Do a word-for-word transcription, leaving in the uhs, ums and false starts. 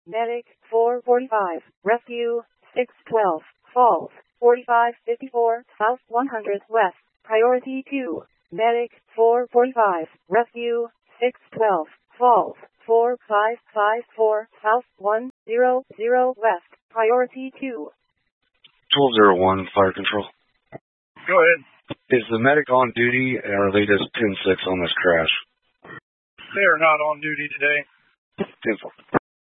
Medic four forty-five, Rescue six twelve, Falls, forty-five fifty-four, South one hundred West, Priority two. Medic four forty-five, Rescue six twelve, Falls, four five five four, South one hundred West, Priority two. twelve oh one, Fire Control. Go ahead. Is the medic on duty, or are they just ten six on this crash? They are not on duty today. ten four.